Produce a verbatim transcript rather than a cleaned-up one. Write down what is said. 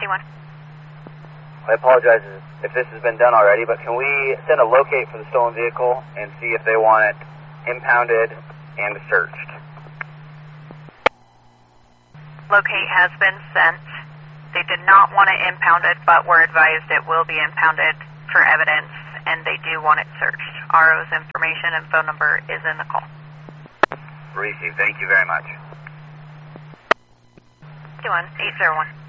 one. I apologize if this has been done already, but can we send a locate for the stolen vehicle and see if they want it impounded and searched? Locate has been sent. They did not want it impounded, but were advised it will be impounded for evidence, and they do want it searched. R O's information and phone number is in the call. Received. Thank you very much. two one eight zero one.